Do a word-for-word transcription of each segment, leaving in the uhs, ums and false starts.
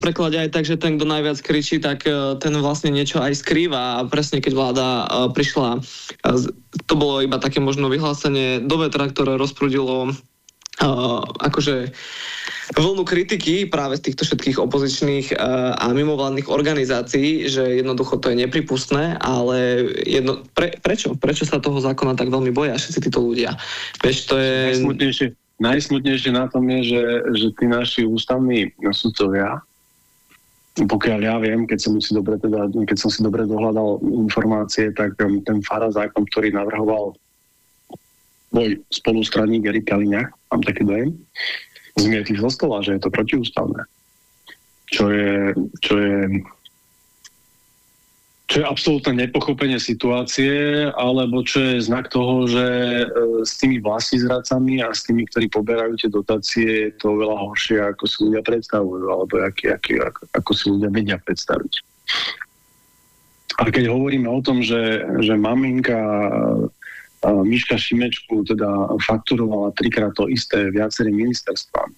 preklade aj tak, že ten, kto najviac kričí, tak ten vlastne niečo aj skrýva a presne keď vláda prišla, to bolo iba také možno vyhlásenie do vetra, ktoré rozprudilo Uh, akože vlnu kritiky práve z týchto všetkých opozičných uh, a mimovládnych organizácií, že jednoducho to je nepripustné, ale jedno, pre, prečo? Prečo sa toho zákona tak veľmi boja všetci títo ľudia? Vieš, to je... Najsmutnejšie, najsmutnejšie na tom je, že, že tí naši ústavní sudcovia, pokiaľ ja viem, keď som si dobre, teda, keď som si dobre dohľadal informácie, tak um, ten Fara zákon, ktorý navrhoval môj spolustraník Erik Kaliňák, mám taký dojem, zmietli zo stola, že je to protiústavné. Čo je, čo je, čo je absolútne nepochopenie situácie, alebo čo je znak toho, že s tými vlastizradcami a s tými, ktorí poberajú tie dotácie, je to veľa horšie, ako si ľudia predstavujú, alebo aký, aký, ako, ako si ľudia vedia predstaviť. A keď hovoríme o tom, že, že maminka Miška Šimečku teda fakturovala trikrát to isté viacerým ministerstvám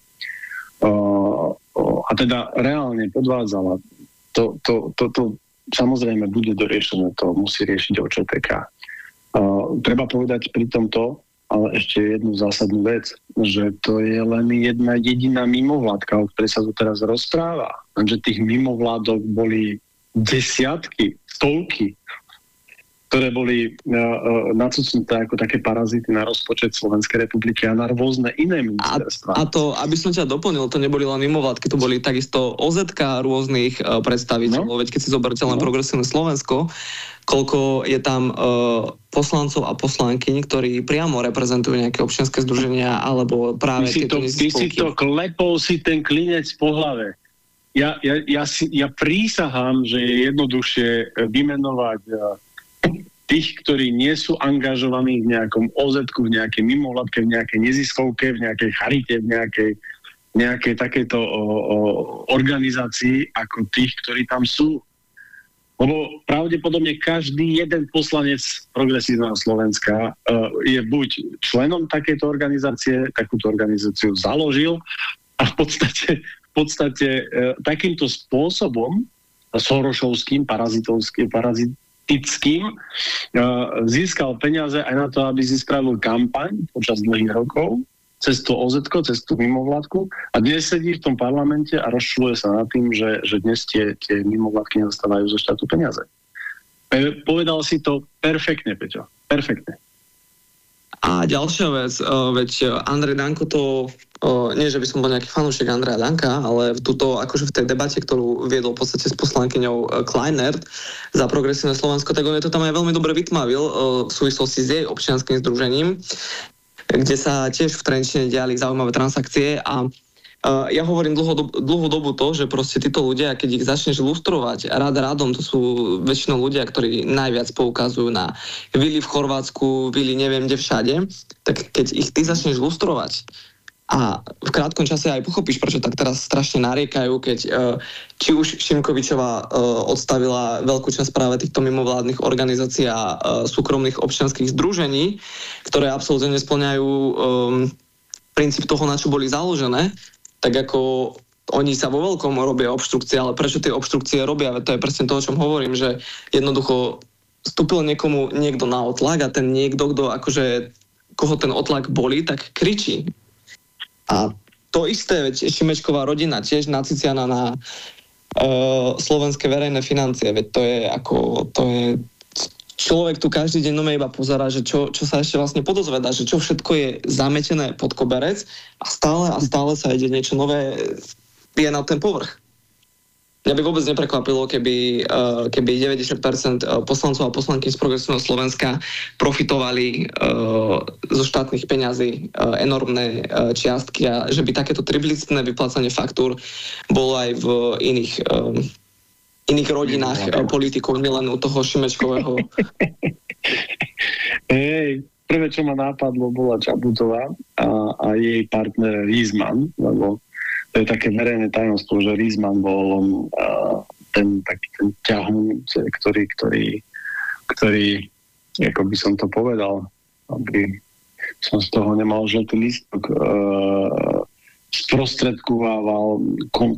a teda reálne podvádzala, to, to, to, to samozrejme bude doriešené, to musí riešiť ó č té ká. Treba povedať pri tomto, ale ešte jednu zásadnú vec, že to je len jedna jediná mimovládka, o ktorej sa tu teraz rozpráva. Lenže tých mimovládok boli desiatky, stovky, ktoré boli uh, uh, nacucnuté ako také parazity na rozpočet Slovenskej republiky a na rôzne iné ministerstvá. A, a to, aby som ťa doplnil, to neboli len mimovládky, to boli takisto ó zet ká rôznych uh, predstaviteľov, no. Veď keď si zoberte len no. Progresívne Slovensko, koľko je tam uh, poslancov a poslankyň, ktorí priamo reprezentujú nejaké občianske združenia alebo práve tieto neziskovky. Ty si to klepol si ten klinec po hlave. Ja, ja, ja, si, ja prísahám, že je jednoduchšie vymenovať uh, tých, ktorí nie sú angažovaní v nejakom ó zetku, v nejakej mimovládke, v nejakej neziskovke, v nejakej charite, v nejakej, nejakej takejto o, o, organizácii, ako tých, ktorí tam sú. Lebo pravdepodobne každý jeden poslanec Progresívneho Slovenska uh, je buď členom takejto organizácie, takúto organizáciu založil a v podstate, v podstate uh, takýmto spôsobom sorošovským, parazitovským, parazit tickým, získal peniaze aj na to, aby si spravil kampaň počas dlhých rokov, cez to ó zetko, cez tú mimovládku a dnes sedí v tom parlamente a rozčuluje sa nad tým, že, že dnes tie, tie mimovládky nedostávajú zo štátu peniaze. Povedal si to perfektne, Peťo. Perfektne. A ďalšia vec, veď Andrej Danko to, nie že by som bol nejaký fanúšik Andreja Danka, ale tuto, akože v tej debate, ktorú viedol v podstate s poslankyňou Kleinert za Progresívne Slovensko, tak on je to tam aj veľmi dobre vytmavil v súvislosti s jej občianskym združením, kde sa tiež v Trenčine diali zaujímavé transakcie a Uh, ja hovorím dlho, dlhú dobu to, že proste títo ľudia, keď ich začneš lustrovať rád rádom, to sú väčšinou ľudia, ktorí najviac poukazujú na vily v Chorvátsku, vily neviem kde všade, tak keď ich ty začneš lustrovať a v krátkom čase aj pochopíš, prečo tak teraz strašne nariekajú, keď uh, či už Šimkovičová uh, odstavila veľkú časť práve týchto mimovládnych organizácií a uh, súkromných občianskych združení, ktoré absolútne nesplňajú um, princíp toho, na čo boli založené, tak ako oni sa vo veľkom robia obštrukcie, ale prečo tie obštrukcie robia? To je presne to, o čom hovorím, že jednoducho vstúpil niekomu niekto na otlak a ten niekto, kto akože, koho ten otlak bolí, tak kričí. A to isté, veď Šimečková rodina tiež naciciana na uh, slovenské verejné financie, veď to je ako, to je človek tu každý deň nome iba pozerá, že čo, čo sa ešte vlastne podozvedá, že čo všetko je zametené pod koberec a stále a stále sa ide niečo nové je na ten povrch. Mňa by vôbec neprekvapilo, keby, uh, keby deväťdesiat percent poslancov a poslanky z Progresívneho Slovenska profitovali uh, zo štátnych peňazí uh, enormné uh, čiastky a že by takéto triplicitné vyplácanie faktúr bolo aj v iných uh, iných rodinách uh, politikov, nielen u toho Šimečkového. Hej, prvé, čo ma nápadlo, bola Čaputová a, a jej partner Rizman, lebo to je také verejné tajomstvo, že Rizman bol uh, ten taký ten ťahun, ktorý, ktorý, ktorý, ako by som to povedal, aby som z toho nemal žltý lístok, uh, sprostredkovával